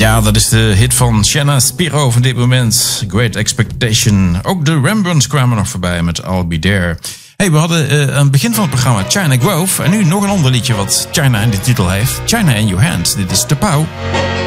Ja, dat is de hit van Shanna Spiro van dit moment. Great Expectation. Ook de Rembrandts kwamen nog voorbij met I'll Be There. Hey, we hadden aan het begin van het programma China Grove. En nu nog een ander liedje wat China in de titel heeft. China in Your Hand. Dit is Te Pauw.